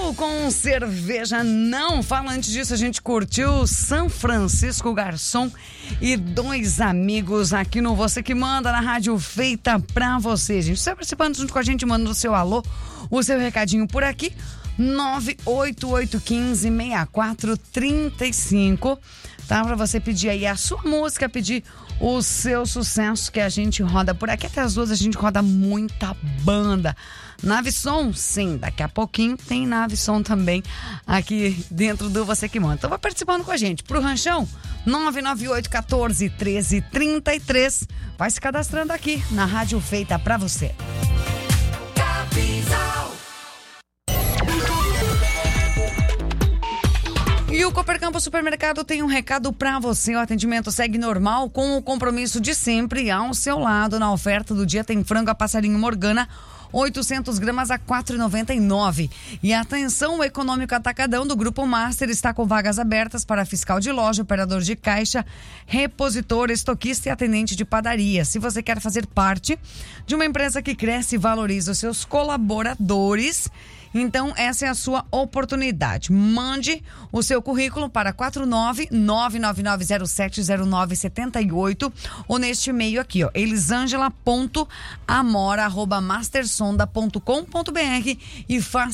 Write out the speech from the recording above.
Sol com cerveja não. Fala, antes disso a gente curtiu São Francisco Garçom e Dois Amigos aqui no Você Que Manda, na rádio feita pra você. Gente, você participando junto com a gente, manda o seu alô, o seu recadinho por aqui, 988156435, tá? Pra você pedir aí a sua música, pedir o seu sucesso, que a gente roda por aqui. Até as 2 a gente roda muita banda. Nave Som, sim, daqui a pouquinho tem Nave Som também aqui dentro do Você Que Manda. Então vai participando com a gente pro ranchão, 998-14-1333. Vai se cadastrando aqui na rádio feita pra você. E o Coopercampo Supermercado tem um recado pra você. O atendimento segue normal, com o compromisso de sempre ao seu lado. Na oferta do dia tem frango a passarinho Morgana, 800 gramas a R$ 4,99. E atenção, o Econômico Atacadão do Grupo Master está com vagas abertas para fiscal de loja, operador de caixa, repositor, estoquista e atendente de padaria. Se você quer fazer parte de uma empresa que cresce e valoriza os seus colaboradores, então essa é a sua oportunidade. Mande o seu currículo para 49999070978 ou neste e-mail aqui, ó, elisangela.amora@mastersonda.com.br, e faça